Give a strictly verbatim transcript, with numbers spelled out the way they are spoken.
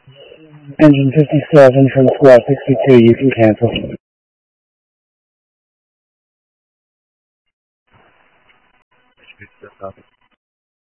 Engine fifty-seven from squad sixty-two, you can cancel.